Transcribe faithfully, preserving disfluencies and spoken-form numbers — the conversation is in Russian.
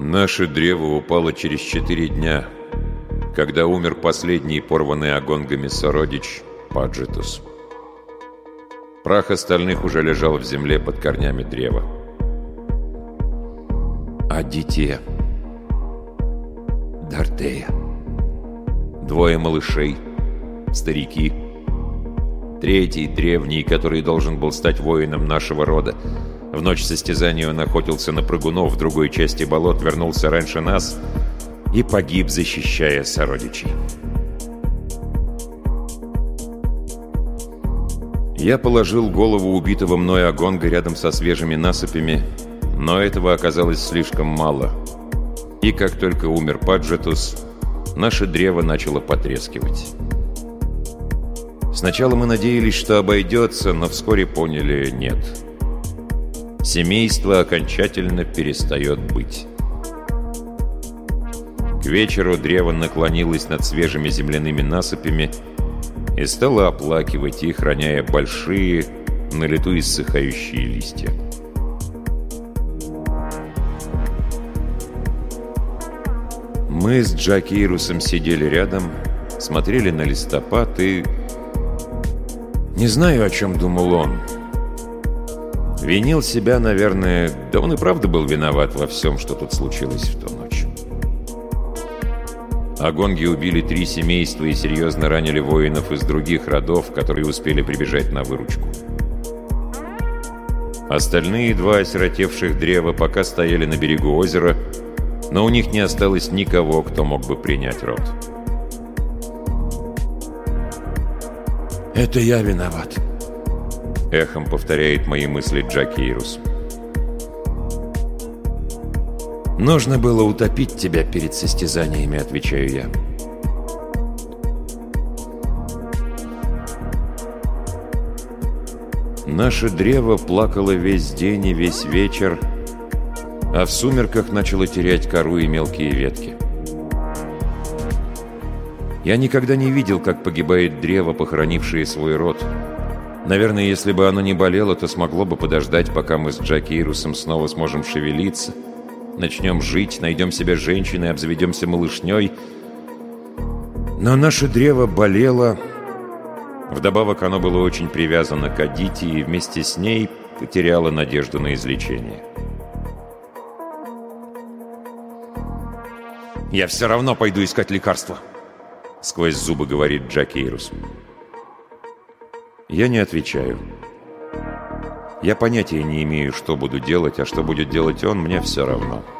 Наше древо упало через четыре дня, когда умер последний порванный агонгами сородич Паджетус. Прах остальных уже лежал в земле под корнями древа. А дитя Дартея, двое малышей, старики, третий древний, который должен был стать воином нашего рода. В ночь состязания он охотился на прыгунов в другой части болот, вернулся раньше нас и погиб, защищая сородичей. Я положил голову убитого мной агонга рядом со свежими насыпями, но этого оказалось слишком мало. И как только умер Паджетус, наше древо начало потрескивать. Сначала мы надеялись, что обойдется, но вскоре поняли — нет. Семейство окончательно перестает быть. К вечеру древо наклонилось над свежими земляными насыпями и стало оплакивать их, роняя большие, на лету иссыхающие листья. Мы с Джакейрусом сидели рядом, смотрели на листопад и... Не знаю, о чем думал он. Винил себя, наверное, да он и правда был виноват во всем, что тут случилось в ту ночь. Агонги убили три семейства и серьезно ранили воинов из других родов, которые успели прибежать на выручку. Остальные два осиротевших древа пока стояли на берегу озера, но у них не осталось никого, кто мог бы принять род. «Это я виноват», — эхом повторяет мои мысли Джакейрус. «Нужно было утопить тебя перед состязаниями», — отвечаю я. Наше древо плакало весь день и весь вечер, а в сумерках начало терять кору и мелкие ветки. Я никогда не видел, как погибает древо, похоронившее свой род. Наверное, если бы оно не болело, то смогло бы подождать, пока мы с Джакейрусом снова сможем шевелиться, начнем жить, найдем себе женщин и обзаведемся малышней. Но наше древо болело. Вдобавок оно было очень привязано к Адите и вместе с ней потеряло надежду на излечение. «Я все равно пойду искать лекарства», — сквозь зубы говорит Джакейрус. Я не отвечаю. Я понятия не имею, что буду делать, а что будет делать он, мне все равно.